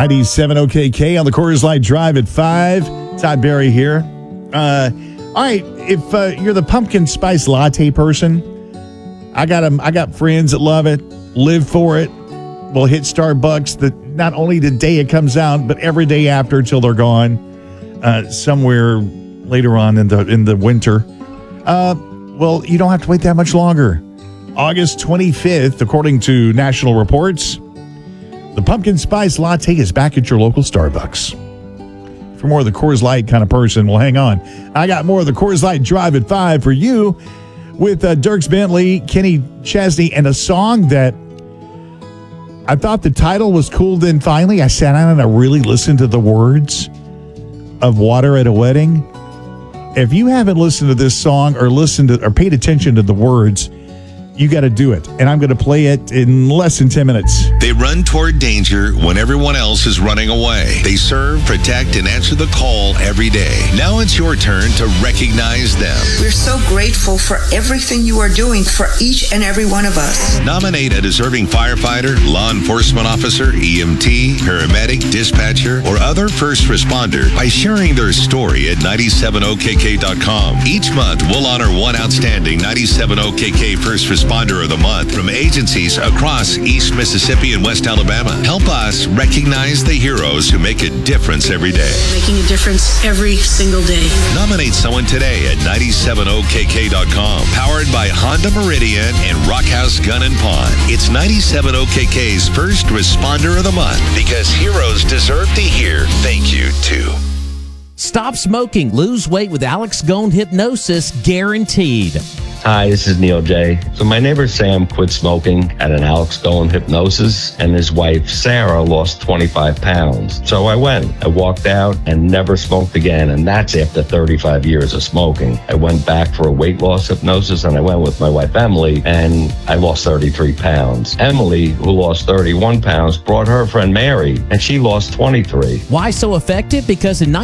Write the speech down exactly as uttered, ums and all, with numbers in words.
ninety-seven O K K on the Coors Light Drive at five. Todd Barry here. Uh, all right, if uh, you're the pumpkin spice latte person, I got 'em, I got friends that love it, live for it. Will hit Starbucks the, not only the day it comes out, but every day after until they're gone. Uh, somewhere later on in the in the winter. Uh, well, you don't have to wait that much longer. August twenty-fifth, according to national reports, the pumpkin spice latte is back at your local Starbucks. For more of the Coors Light kind of person, well, hang on. I got more of the Coors Light Drive at five for you with uh, Dierks Bentley, Kenny Chesney, and a song that I thought the title was cool. Then finally, I sat down and I really listened to the words of Water at a Wedding. If you haven't listened to this song or listened to or paid attention to the words, you got to do it. And I'm going to play it in less than ten minutes. They run toward danger when everyone else is running away. They serve, protect, and answer the call every day. Now it's your turn to recognize them. We're so grateful for everything you are doing for each and every one of us. Nominate a deserving firefighter, law enforcement officer, E M T, paramedic, dispatcher, or other first responder by sharing their story at ninety-seven O K K dot com. Each month, we'll honor one outstanding ninety-seven O K K first responder of the month from agencies across East Mississippi and West Alabama. Help us recognize the heroes who make a difference every day. Making a difference every single day. Nominate someone today at ninety-seven O K K dot com. Powered by Honda Meridian and Rockhouse Gun and Pawn. It's ninety-seven O K K's first responder of the month because heroes deserve to hear thank you too. Stop smoking. Lose weight with Alex Gone Hypnosis, guaranteed. Hi, this is Neil J. So my neighbor Sam quit smoking at an Alex Gone Hypnosis, and his wife Sarah lost twenty-five pounds. So I went. I walked out and never smoked again, and that's after thirty-five years of smoking. I went back for a weight loss hypnosis, and I went with my wife Emily, and I lost thirty-three pounds. Emily, who lost thirty-one pounds, brought her friend Mary, and she lost twenty-three. Why so effective? Because in